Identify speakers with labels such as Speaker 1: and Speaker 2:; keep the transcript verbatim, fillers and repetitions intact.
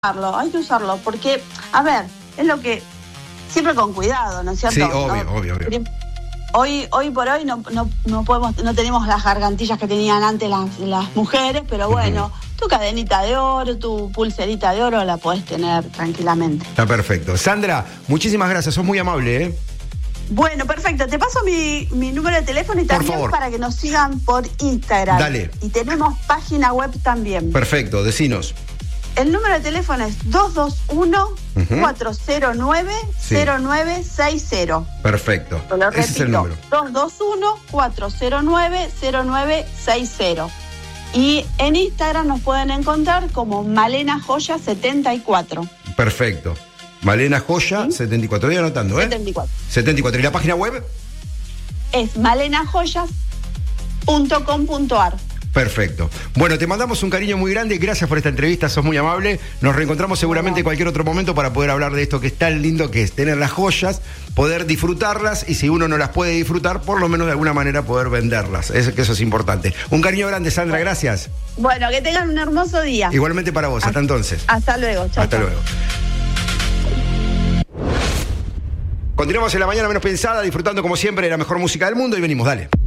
Speaker 1: usarlo, hay que usarlo, porque, a ver, es lo que, siempre con cuidado, ¿no es cierto?
Speaker 2: Sí, obvio,
Speaker 1: ¿no?
Speaker 2: obvio, obvio.
Speaker 1: Hoy, hoy por hoy no, no, no podemos, no tenemos las gargantillas que tenían antes las, las mujeres, pero bueno, uh-huh. tu cadenita de oro, tu pulserita de oro la podés tener tranquilamente.
Speaker 2: Está perfecto. Sandra, muchísimas gracias, sos muy amable, ¿eh?
Speaker 1: Bueno, perfecto. Te paso mi, mi número de teléfono y también para que nos sigan por Instagram.
Speaker 2: Dale.
Speaker 1: Y tenemos página web también.
Speaker 2: Perfecto, decinos.
Speaker 1: El número de teléfono es dos dos uno, cuatro cero nueve, cero nueve seis cero.
Speaker 2: Perfecto.
Speaker 1: Lo repito,
Speaker 2: ese es el número.
Speaker 1: dos dos uno, cuatro cero nueve, cero nueve seis cero. Y en Instagram nos pueden encontrar como Malena Joya setenta y cuatro.
Speaker 2: Perfecto. Malena Joya, ¿sí? setenta y cuatro. Voy anotando, ¿eh?
Speaker 1: setenta y cuatro.
Speaker 2: setenta y cuatro. ¿Y la página web?
Speaker 1: Es malena joyas punto com punto ar.
Speaker 2: Perfecto. Bueno, te mandamos un cariño muy grande. Gracias por esta entrevista, sos muy amable. Nos reencontramos seguramente en cualquier otro momento para poder hablar de esto que es tan lindo, que es tener las joyas, poder disfrutarlas y si uno no las puede disfrutar, por lo menos de alguna manera poder venderlas. Es, que eso es importante. Un cariño grande, Sandra, gracias.
Speaker 1: Bueno, que tengan un hermoso día.
Speaker 2: Igualmente para vos, hasta, hasta entonces.
Speaker 1: Hasta luego, chao.
Speaker 2: Hasta chau. luego. Continuamos en la mañana menos pensada, disfrutando como siempre de la mejor música del mundo y venimos, dale.